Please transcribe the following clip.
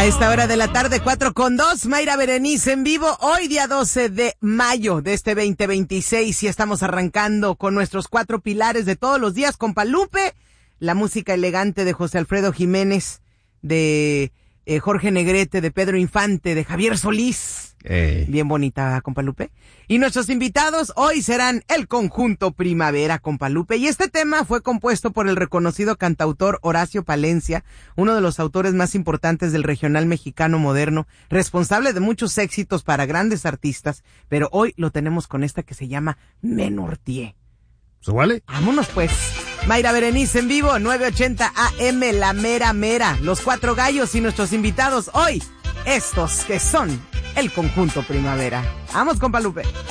esta hora de la tarde, 4:02, Mayra Berenice en vivo, hoy día 12 de mayo de este 2026, y estamos arrancando con nuestros 4 pilares de todos los días, Compa Lupe, la música elegante de José Alfredo Jiménez, de Jorge Negrete, de Pedro Infante, de Javier Solís. Bien bonita, Compa Lupe. Y nuestros invitados hoy serán el conjunto Primavera, Compa Lupe. Y este tema fue compuesto por el reconocido cantautor Horacio Palencia, uno de los autores más importantes del regional mexicano moderno, responsable de muchos éxitos para grandes artistas, pero hoy lo tenemos con esta que se llama Menortié. ¿Vale? Vámonos pues. Mayra Berenice en vivo, 980 AM, la mera mera. Los 4 gallos y nuestros invitados hoy, estos que son el conjunto Primavera. Vamos, Compa Lupe.